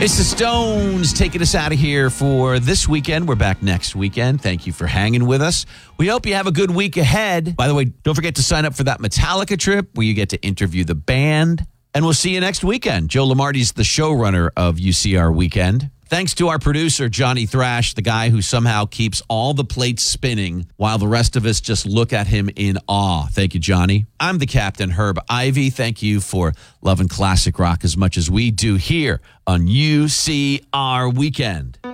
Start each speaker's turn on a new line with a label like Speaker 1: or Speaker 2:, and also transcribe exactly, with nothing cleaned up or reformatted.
Speaker 1: It's the Stones taking us out of here for this weekend. We're back next weekend. Thank you for hanging with us. We hope you have a good week ahead. By the way, don't forget to sign up for that Metallica trip where you get to interview the band. And we'll see you next weekend. Joe Lamarty's the showrunner of U C R Weekend. Thanks to our producer, Johnny Thrash, the guy who somehow keeps all the plates spinning while the rest of us just look at him in awe. Thank you, Johnny. I'm the Captain, Herb Ivy. Thank you for loving classic rock as much as we do here on U C R Weekend.